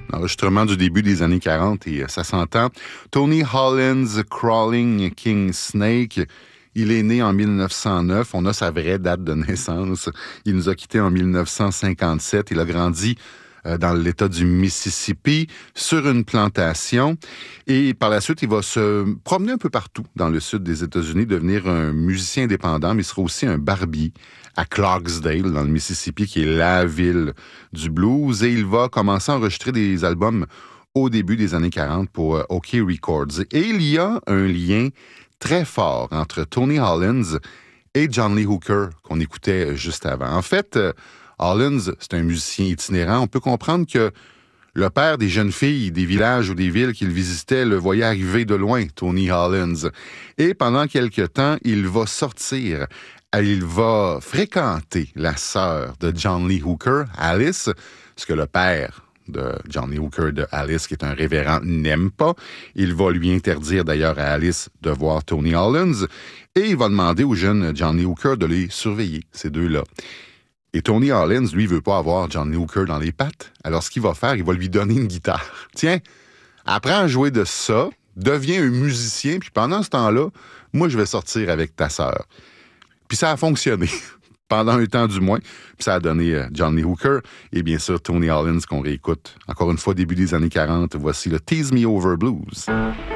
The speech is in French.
Enregistrement du début des années 40 et ça s'entend. Tony Hollins, Crawling King Snake. Il est né en 1909. On a sa vraie date de naissance. Il nous a quittés en 1957. Il a grandi dans l'État du Mississippi, sur une plantation. Et par la suite, il va se promener un peu partout dans le sud des États-Unis, devenir un musicien indépendant, mais il sera aussi un barbier à Clarksdale, dans le Mississippi, qui est la ville du blues. Et il va commencer à enregistrer des albums au début des années 40 pour OK Records. Et il y a un lien très fort entre Tony Hollins et John Lee Hooker, qu'on écoutait juste avant. En fait, Hollins, c'est un musicien itinérant. On peut comprendre que le père des jeunes filles des villages ou des villes qu'il visitait le voyait arriver de loin, Tony Hollins. Et pendant quelque temps, il va sortir. Il va fréquenter la sœur de John Lee Hooker, Alice, ce que le père de John Lee Hooker, de Alice, qui est un révérend, n'aime pas. Il va lui interdire d'ailleurs à Alice de voir Tony Hollins. Et il va demander au jeune John Lee Hooker de les surveiller, ces deux-là. Et Tony Hollins, lui, veut pas avoir John Lee Hooker dans les pattes. Alors, ce qu'il va faire, il va lui donner une guitare. Tiens, apprends à jouer de ça, deviens un musicien, puis pendant ce temps-là, moi, je vais sortir avec ta sœur. Puis ça a fonctionné, pendant un temps du moins. Puis ça a donné John Lee Hooker et bien sûr Tony Hollins qu'on réécoute. Encore une fois, début des années 40, voici le Tease Me Over Blues.